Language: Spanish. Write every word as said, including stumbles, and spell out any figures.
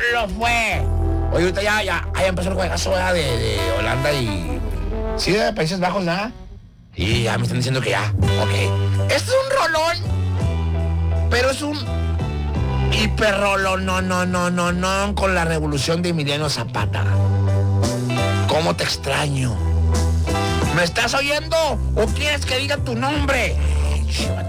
lo fue. Oye, ahorita ya, ya, ya empezó el juegazo ¿verdad? de, de Holanda y... Sí, de Países Bajos, ¿verdad? Y ya me están diciendo que ya, ok. Este es un rolón, pero es un hiperrolón, no, no, no, no, no, con la revolución de Emiliano Zapata. ¿Cómo te extraño? ¿Me estás oyendo o quieres que diga tu nombre?